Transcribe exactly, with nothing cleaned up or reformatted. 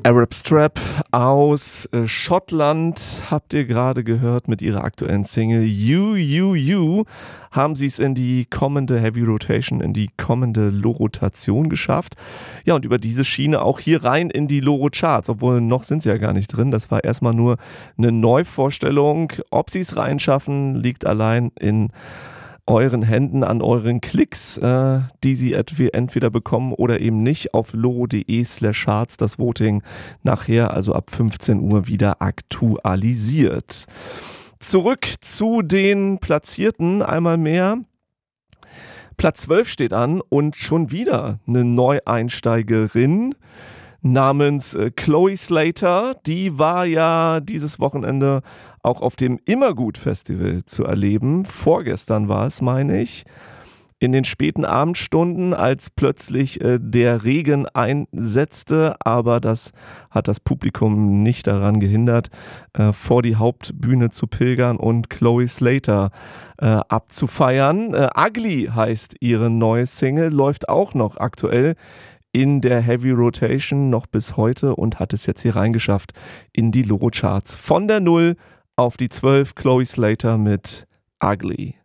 Arab Strap aus äh, Schottland habt ihr gerade gehört mit ihrer aktuellen Single You, You, You. Haben sie es in die kommende Heavy Rotation, in die kommende Lo-Rotation geschafft. Ja, und über diese Schiene auch hier rein in die Lo-Charts, obwohl noch sind sie ja gar nicht drin. Das war erstmal nur eine Neuvorstellung. Ob sie es reinschaffen, liegt allein in euren Händen, an euren Klicks, äh, die sie entweder bekommen oder eben nicht, auf loro.de slash charts, das Voting nachher, also ab fünfzehn Uhr, wieder aktualisiert. Zurück zu den Platzierten einmal mehr. Platz zwölf steht an und schon wieder eine Neueinsteigerin namens äh, Chloe Slater. Die war ja dieses Wochenende auch auf dem Immergut-Festival zu erleben. Vorgestern war es, meine ich. In den späten Abendstunden, als plötzlich äh, der Regen einsetzte, aber das hat das Publikum nicht daran gehindert, äh, vor die Hauptbühne zu pilgern und Chloe Slater äh, abzufeiern. Äh, Ugly heißt ihre neue Single, läuft auch noch aktuell in der Heavy Rotation noch bis heute und hat es jetzt hier reingeschafft in die Lo-Charts. Von der null auf die zwölf, Chloe Slater mit Ugly.